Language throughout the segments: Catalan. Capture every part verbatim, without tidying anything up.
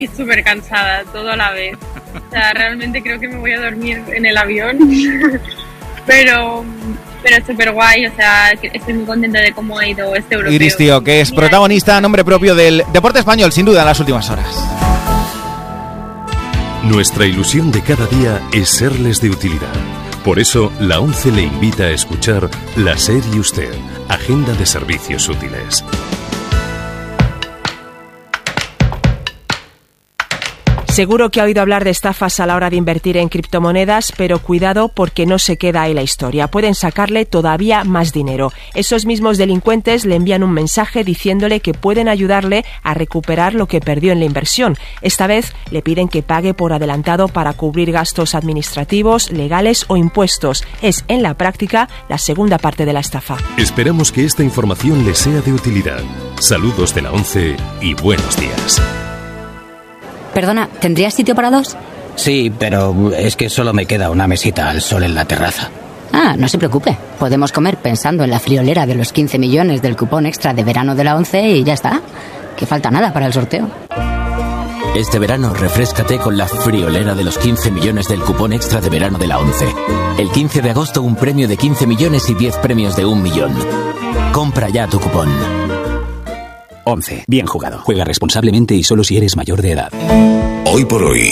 y súper cansada, todo a la vez. O sea, realmente creo que me voy a dormir en el avión, pero... Pero es súper guay, o sea, estoy muy contenta de cómo ha ido este europeo. Iris Tío, que es protagonista a nombre propio del deporte español, sin duda, en las últimas horas. Nuestra ilusión de cada día es serles de utilidad. Por eso, la ONCE le invita a escuchar La SER y Usted, Agenda de Servicios Útiles. Seguro que ha oído hablar de estafas a la hora de invertir en criptomonedas, pero cuidado porque no se queda ahí la historia. Pueden sacarle todavía más dinero. Esos mismos delincuentes le envían un mensaje diciéndole que pueden ayudarle a recuperar lo que perdió en la inversión. Esta vez le piden que pague por adelantado para cubrir gastos administrativos, legales o impuestos. Es, en la práctica, la segunda parte de la estafa. Esperamos que esta información les sea de utilidad. Saludos de la ONCE y buenos días. Perdona, ¿tendrías sitio para dos? Sí, pero es que solo me queda una mesita al sol en la terraza. Ah, no se preocupe. Podemos comer pensando en la friolera de los quince millones del cupón extra de verano de la ONCE y ya está. Que falta nada para el sorteo. Este verano refréscate con la friolera de los quince millones del cupón extra de verano de la ONCE. El quince de agosto un premio de quince millones y diez premios de un millón. Compra ya tu cupón. ONCE. Bien jugado. Juega responsablemente y solo si eres mayor de edad. Hoy por hoy.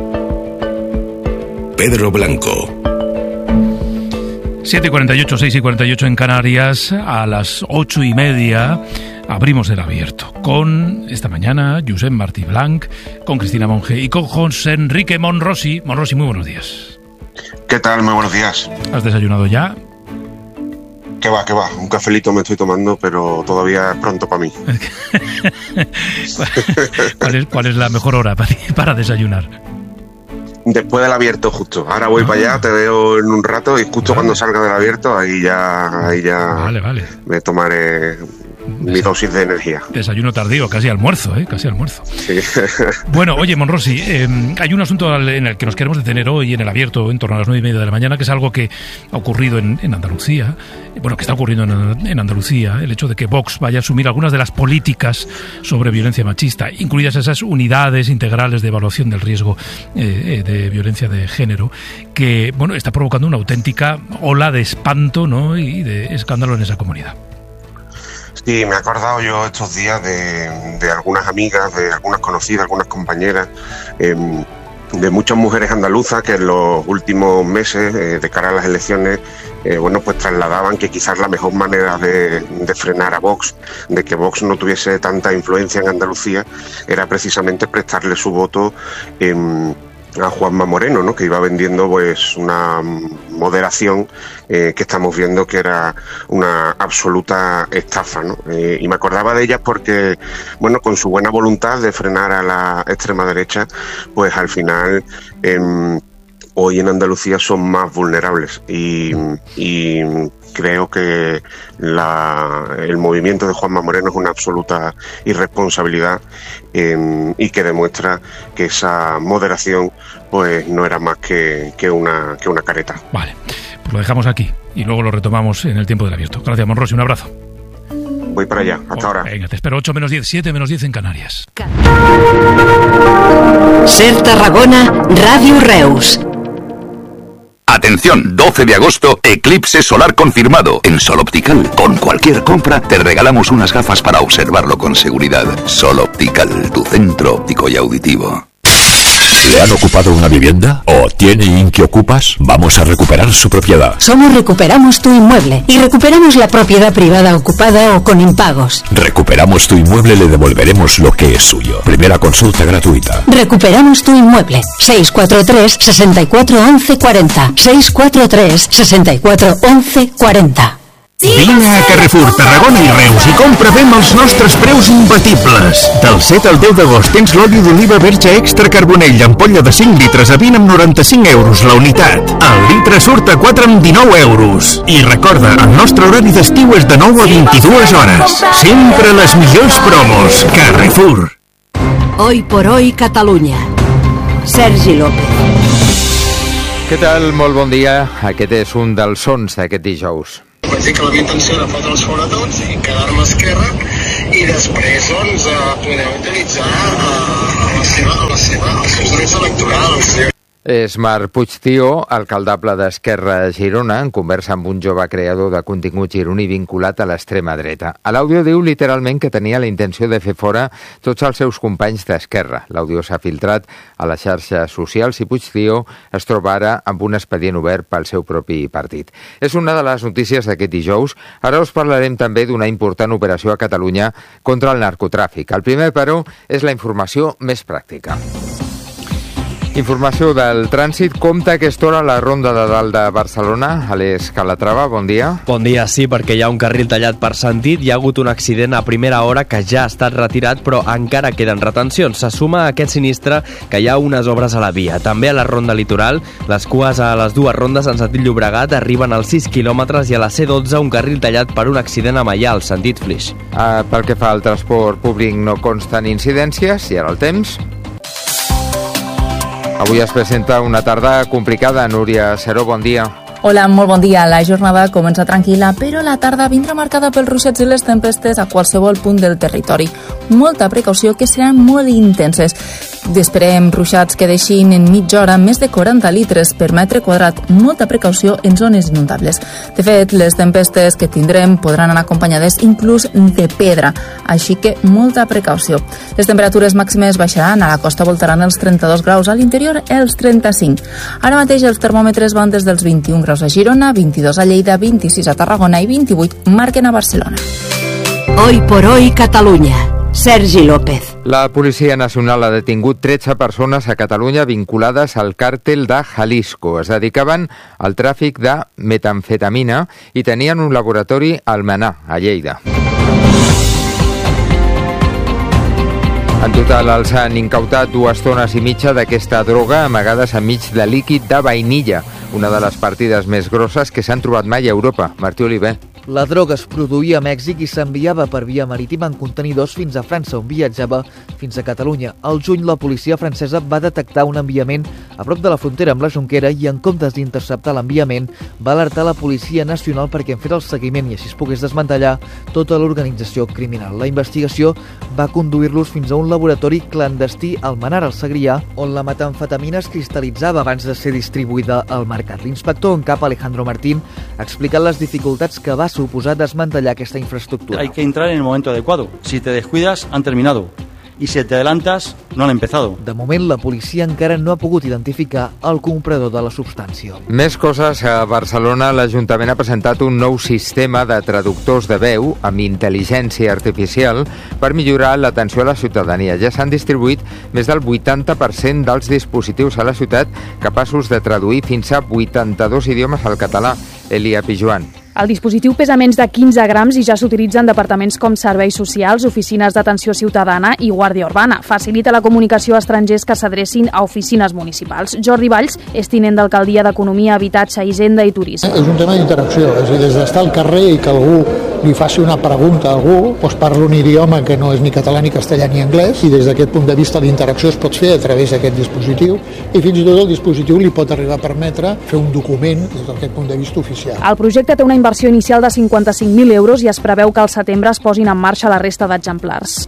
Pedro Blanco. siete y cuarenta y ocho, seis y cuarenta y ocho en Canarias. A las ocho y media abrimos el abierto. Con, esta mañana, Josep Martí Blanc, con Cristina Monge y con José Enrique Monrosi. Monrosi, muy buenos días. ¿Qué tal? Muy buenos días. ¿Has desayunado ya? Que va, que va. Un cafelito me estoy tomando, pero todavía es pronto para mí. ¿Cuál es, ¿Cuál es la mejor hora para, para desayunar? Después del abierto, justo. Ahora voy ah. para allá, te veo en un rato y justo vale. cuando salga del abierto, ahí ya, ahí ya vale, vale. me tomaré mi dosis de energía. Desayuno tardío, casi almuerzo, ¿eh? Casi almuerzo. Sí. Bueno, oye, Monrosi, eh, hay un asunto en el que nos queremos detener hoy en el abierto, en torno a las nueve y media de la mañana, que es algo que ha ocurrido en, en Andalucía, bueno, que está ocurriendo en, en Andalucía, el hecho de que Vox vaya a asumir algunas de las políticas sobre violencia machista, incluidas esas unidades integrales de evaluación del riesgo eh, de violencia de género, que, bueno, está provocando una auténtica ola de espanto, ¿no?, y de escándalo en esa comunidad. Sí, me he acordado yo estos días de, de algunas amigas, de algunas conocidas, algunas compañeras, eh, de muchas mujeres andaluzas que en los últimos meses, eh, de cara a las elecciones, eh, bueno, pues trasladaban que quizás la mejor manera de, de frenar a Vox, de que Vox no tuviese tanta influencia en Andalucía, era precisamente prestarle su voto en... a Juanma Moreno, ¿no?, que iba vendiendo pues una moderación eh, que estamos viendo que era una absoluta estafa, ¿no? Eh, y me acordaba de ellas porque, bueno, con su buena voluntad de frenar a la extrema derecha, pues al final eh, hoy en Andalucía son más vulnerables y, y creo que la, el movimiento de Juanma Moreno es una absoluta irresponsabilidad eh, y que demuestra que esa moderación pues no era más que, que, una, que una careta. Vale, pues lo dejamos aquí y luego lo retomamos en el tiempo del abierto. Gracias, Monrosi, un abrazo. Voy para allá, hasta oh, ahora. Venga, te espero ocho menos diez, siete menos diez en Canarias. SER Tarragona, Radio Reus. Atención, doce de agosto, eclipse solar confirmado en Sol Optical. Con cualquier compra te regalamos unas gafas para observarlo con seguridad. Sol Optical, tu centro óptico y auditivo. ¿Le han ocupado una vivienda? ¿O tiene Inquiocupas? Vamos a recuperar su propiedad. Somos Recuperamos tu Inmueble y recuperamos la propiedad privada ocupada o con impagos. Recuperamos tu Inmueble, le devolveremos lo que es suyo. Primera consulta gratuita. Recuperamos tu Inmueble. seis cuatro tres, seis cuatro, once cuarenta. seis cuatro tres, seis cuatro, once cuarenta. Vine a Carrefour, Tarragona i Reus i compra bé amb els nostres preus imbatibles. Del set al deu d'agost tens l'oli d'oliva verge extra carbonell ampolla de cinc litres a vint amb noranta-cinc euros la unitat. El litre surt a quatre amb dinou euros. I recorda, el nostre horari d'estiu és de nou a vint-i-dues hores. Sempre les millors promos. Carrefour. Hoy por hoy Catalunya. Sergi López. Què tal? Molt bon dia. Aquest és un dels sons d'aquest dijous. Vaig dir que la meva intenció era fotre'ls fora tots i quedar-me a esquerra i després doncs, eh, podeu utilitzar eh, la seva, la seva, els seus drets electorals. És Marc Puigtió, alcaldable d'Esquerra a Girona, en conversa amb un jove creador de contingut gironí vinculat a l'extrema dreta. A l'àudio diu literalment que tenia la intenció de fer fora tots els seus companys d'Esquerra. L'àudio s'ha filtrat a les xarxes socials i Puigtió es troba ara amb un expedient obert pel seu propi partit. És una de les notícies d'aquest dijous. Ara us parlarem també d'una important operació a Catalunya contra el narcotràfic. El primer, però, és la informació més pràctica. Informació del trànsit. Compta a aquesta hora la Ronda de Dalt de Barcelona. Aleix Calatrava, bon dia. Bon dia, sí, perquè hi ha un carril tallat per sentit. Hi ha hagut un accident a primera hora que ja ha estat retirat, però encara queden retencions. Se suma a aquest sinistre que hi ha unes obres a la via. També a la Ronda Litoral, les cues a les dues rondes en sentit Llobregat arriben als sis quilòmetres i a la C dotze un carril tallat per un accident a Maial, sentit Flix. Uh, pel que fa al transport públic no consten incidències. I ara el temps. Avui es presenta una tarda complicada. Núria Seró, bon dia. Hola, molt bon dia. La jornada comença tranquil·la, però la tarda vindrà marcada pels ruixats i les tempestes a qualsevol punt del territori. Molta precaució, que seran molt intenses. Esperem ruixats que deixin en mitja hora més de quaranta litres per metre quadrat. Molta precaució en zones inundables. De fet, les tempestes que tindrem podran anar acompanyades inclús de pedra, així que molta precaució. Les temperatures màximes baixaran, a la costa voltaran els trenta-dos graus, a l'interior els trenta-cinc. Ara mateix els termòmetres van des dels vint-i-un graus a Girona, vint-i-dos a Lleida, vint-i-sis a Tarragona i vint-i-vuit marquen a Barcelona. Hoy por hoy Catalunya. Sergi López. La Policia Nacional ha detingut tretze persones a Catalunya vinculades al càrtel de Jalisco. Es dedicaven al tràfic de metamfetamina i tenien un laboratori al Almenar, a Lleida. En total els han incautat dues tones i mitja d'aquesta droga amagades enmig de líquid de vainilla, una de les partides més grosses que s'han trobat mai a Europa. Martí Oliver. La droga es produïa a Mèxic i s'enviava per via marítima en contenidors fins a França, on viatjava fins a Catalunya. Al juny, la policia francesa va detectar un enviament a prop de la frontera amb la Jonquera i, en comptes d'interceptar l'enviament, va alertar la Policia Nacional perquè en fes el seguiment i així es pogués desmantellar tota l'organització criminal. La investigació va conduir-los fins a un laboratori clandestí al Almenar, al Segrià, on la metamfetamina es cristal·litzava abans de ser distribuïda al mercat. L'inspector en cap, Alejandro Martín, ha explicat les dificultats que va suposar desmantellar aquesta infraestructura. Hay que entrar en el momento adecuado. Si te descuidas, han terminado. Y si te adelantas, no han empezado. De moment, la policia encara no ha pogut identificar el comprador de la substància. Més coses. A Barcelona, l'Ajuntament ha presentat un nou sistema de traductors de veu amb intel·ligència artificial per millorar l'atenció a la ciutadania. Ja s'han distribuït més del vuitanta per cent dels dispositius a la ciutat capaços de traduir fins a vuitanta-dos idiomes al català. Elia Pijuan. El dispositiu pesa menys de quinze grams i ja s'utilitza en departaments com serveis socials, oficines d'atenció ciutadana i guàrdia urbana. Facilita la comunicació a estrangers que s'adrecin a oficines municipals. Jordi Valls és tinent d'alcaldia d'Economia, Habitatge, Hisenda i Turisme. És un tema d'interacció, és a dir, des d'estar al carrer i que algú li faci una pregunta a algú, doncs parla un idioma que no és ni català, ni castellà, ni anglès, i des d'aquest punt de vista l'interacció es pot fer a través d'aquest dispositiu, i fins i tot el dispositiu li pot arribar a permetre fer un document des d'aquest punt de vista oficial. El projecte té una inversió inicial de cinquanta-cinc mil euros i es preveu que al setembre es posin en marxa la resta d'exemplars.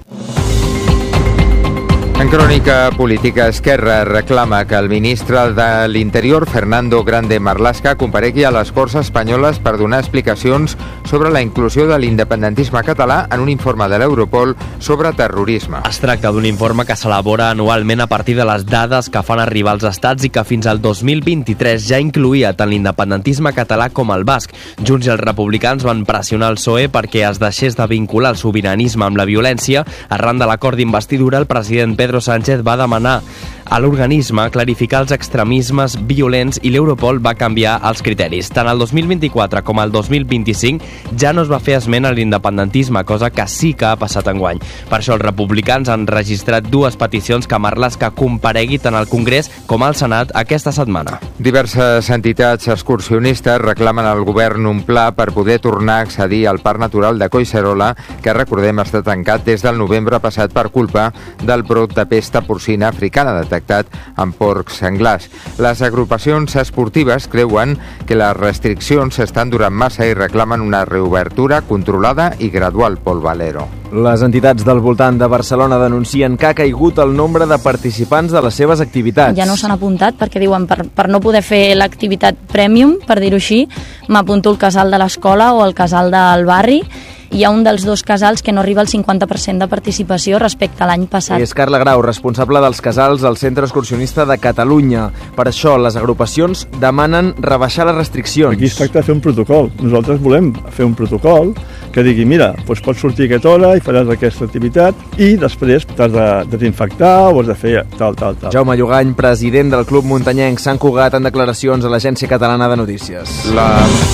En crònica política, Esquerra reclama que el ministre de l'Interior, Fernando Grande Marlaska, comparegui a les Corts Espanyoles per donar explicacions sobre la inclusió de l'independentisme català en un informe de l'Europol sobre terrorisme. Es tracta d'un informe que s'elabora anualment a partir de les dades que fan arribar als estats i que fins al dos mil vint-i-tres ja incluïa tant l'independentisme català com el basc. Junts i els republicans van pressionar el P S O E perquè es deixés de vincular el sobiranisme amb la violència. Arran de l'acord d'investidura, el president Pedro Sánchez va demanar a l'organisme clarificar els extremismes violents i l'Europol va canviar els criteris. Tant el dos mil vint-i-quatre com el dos mil vint-i-cinc ja no es va fer esment a l'independentisme, cosa que sí que ha passat enguany. Per això els republicans han registrat dues peticions que Marlaska comparegui tant al Congrés com al Senat aquesta setmana. Diverses entitats excursionistes reclamen al govern un pla per poder tornar a accedir al Parc Natural de Collserola, que recordem està tancat des del novembre passat per culpa del brot de pesta porcina africana detectat infectat amb porcs senglars. Les agrupacions esportives creuen que les restriccions s'estan durant massa i reclamen una reobertura controlada i gradual. Pol Valero. Les entitats del voltant de Barcelona denuncien que ha caigut el nombre de participants de les seves activitats. Ja no s'han apuntat perquè diuen per, per no poder fer l'activitat premium, per dir-ho així, m'apunto al casal de l'escola o al casal del barri. Hi ha un dels dos casals que no arriba al cinquanta per cent de participació respecte a l'any passat. És Carla Grau, responsable dels casals al Centre Excursionista de Catalunya. Per això, les agrupacions demanen rebaixar les restriccions. Aquí es tracta de fer un protocol. Nosaltres volem fer un protocol que digui, mira, doncs pots sortir a aquesta hora i faràs aquesta activitat i després t'has de desinfectar o has de fer tal, tal, tal. Jaume Llogany, president del Club Muntanyenc Sant Cugat, en declaracions a l'Agència Catalana de Notícies. La...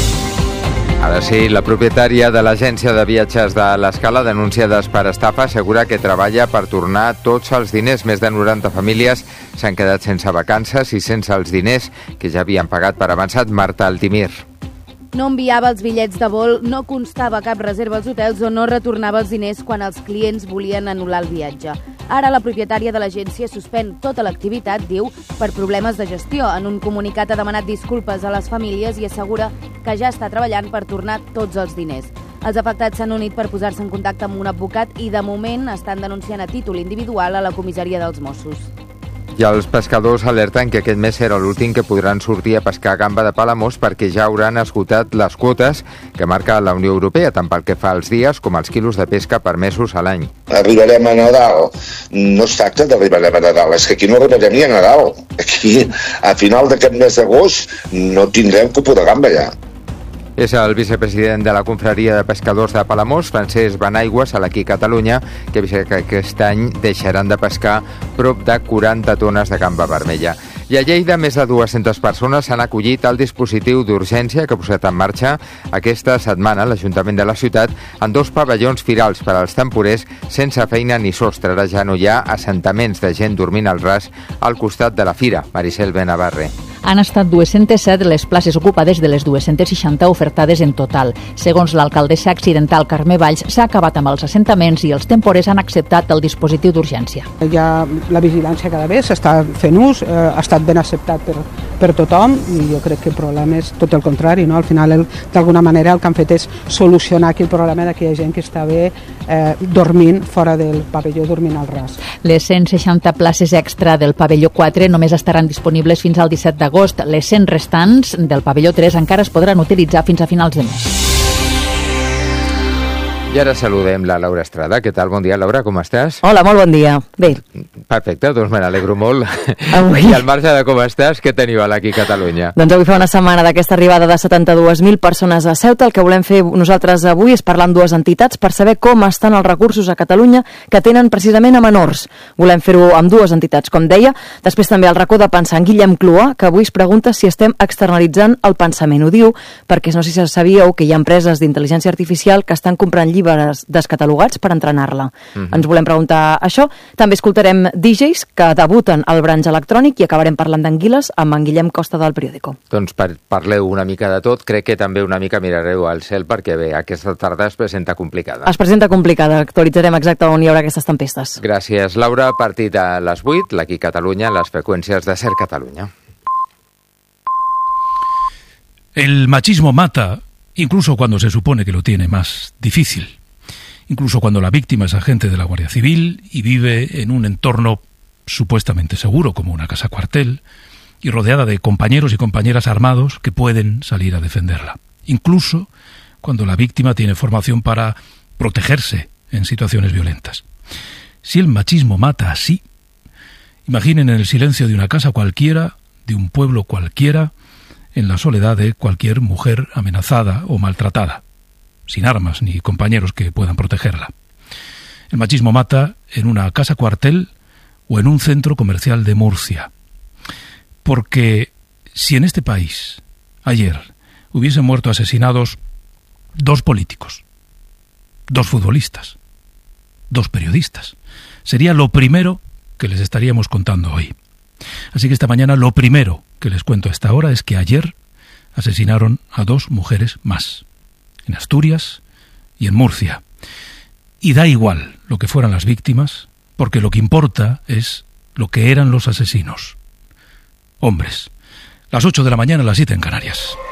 Ara sí, la propietària de l'agència de viatges de l'Escala, denunciades per estafa, assegura que treballa per tornar tots els diners. Més de noranta famílies s'han quedat sense vacances i sense els diners que ja havien pagat per avançat. Marta Altimir. No enviava els bitllets de vol, no constava cap reserva als hotels o no retornava els diners quan els clients volien anul·lar el viatge. Ara la propietària de l'agència suspèn tota l'activitat, diu, per problemes de gestió. En un comunicat ha demanat disculpes a les famílies i assegura que ja està treballant per tornar tots els diners. Els afectats s'han unit per posar-se en contacte amb un advocat i de moment estan denunciant a títol individual a la comissaria dels Mossos. I els pescadors alerten que aquest mes serà l'últim que podran sortir a pescar gamba de Palamós perquè ja hauran esgotat les quotes que marca la Unió Europea, tant pel que fa als dies com als quilos de pesca permesos a l'any. Arribarem a Nadal. No es tracta d'arribarem a Nadal, és que aquí no arribarem ni a Nadal. Aquí, a final d'aquest mes d'agost, no tindrem cupo de gamba ja. És el vicepresident de la Confraria de Pescadors de Palamós, Francesc Benaigües, a l'Aquí Catalunya, que avisa que aquest any deixaran de pescar prop de quaranta tones de gamba vermella. I a Lleida, més de dues-centes persones s'han acollit al dispositiu d'urgència que ha posat en marxa aquesta setmana l'Ajuntament de la ciutat en dos pavellons firals per als temporers sense feina ni sostre. Ara ja no hi ha assentaments de gent dormint al ras al costat de la fira. Maricel Benavarre. Han estat dues-centes set les places ocupades de les dues-centes seixanta ofertades en total. Segons l'alcaldessa accidental Carme Valls, s'ha acabat amb els assentaments i els temporers han acceptat el dispositiu d'urgència. Hi ha la vigilància cada vegada, s'està fent ús, eh, ha estat ben acceptat per, per tothom i jo crec que el problema és tot el contrari, no? Al final, d'alguna manera, el que han fet és solucionar aquí el problema d'aquella gent que està bé eh, dormint fora del pavelló, dormint al ras. Les cent seixanta places extra del pavelló quatre només estaran disponibles fins al disset d'agost. Les cent restants del pavelló tres encara es podran utilitzar fins a finals de mes. I ara saludem la Laura Estrada. Què tal? Bon dia, Laura, com estàs? Hola, molt bon dia. Bé. Perfecte, doncs me n'alegro molt. Avui... I al marge de com estàs, què teniu aquí a Catalunya? Doncs avui fa una setmana d'aquesta arribada de setanta-dues mil persones a Ceuta. El que volem fer nosaltres avui és parlar amb dues entitats per saber com estan els recursos a Catalunya que tenen precisament a menors. Volem fer-ho amb dues entitats, com deia. Després també el racó de pensar en Guillem Cluà, que avui es pregunta si estem externalitzant el pensament. Ho diu perquè no sé si sabíeu que hi ha empreses d'intel·ligència artificial que estan comprant llibres descatalogats per entrenar-la. Uh-huh. Ens volem preguntar això. També escoltarem D Js que debuten al branch electrònic i acabarem parlant d'anguiles amb en Guillem Costa del Periódico. Doncs par parleu una mica de tot. Crec que també una mica mirareu al cel perquè bé, aquesta tarda es presenta complicada. Es presenta complicada. Actualitzarem exacte on hi haurà aquestes tempestes. Gràcies, Laura. A partir de les vuit, l'Aquí Catalunya, les freqüències de Ser Catalunya. El machismo mata, incluso cuando se supone que lo tiene más difícil. Incluso cuando la víctima es agente de la Guardia Civil y vive en un entorno supuestamente seguro, como una casa cuartel, y rodeada de compañeros y compañeras armados que pueden salir a defenderla. Incluso cuando la víctima tiene formación para protegerse en situaciones violentas. Si el machismo mata así, imaginen en el silencio de una casa cualquiera, de un pueblo cualquiera, en la soledad de cualquier mujer amenazada o maltratada, sin armas ni compañeros que puedan protegerla. El machismo mata en una casa cuartel o en un centro comercial de Murcia. Porque si en este país, ayer, hubiesen muerto asesinados dos políticos, dos futbolistas, dos periodistas, sería lo primero que les estaríamos contando hoy. Así que esta mañana lo primero que les cuento a esta hora es que ayer asesinaron a dos mujeres más, en Asturias y en Murcia. Y da igual lo que fueran las víctimas, porque lo que importa es lo que eran los asesinos. Hombres. Las ocho de la mañana, las siete en Canarias.